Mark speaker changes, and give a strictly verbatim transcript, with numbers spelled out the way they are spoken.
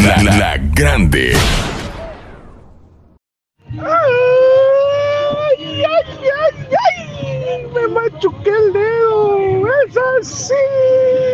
Speaker 1: La, la grande.
Speaker 2: ¡Ay, ay, ay, ay! Me machuqué el dedo. ¡Es así!